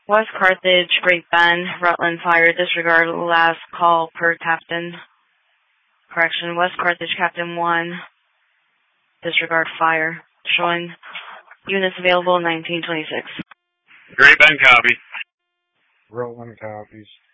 West Carthage, Great Bend, Rutland Fire, disregard last call per captain. Correction, West Carthage, Captain 1, disregard fire. Showing units available 1926. Great Bend copy. Rutland copies.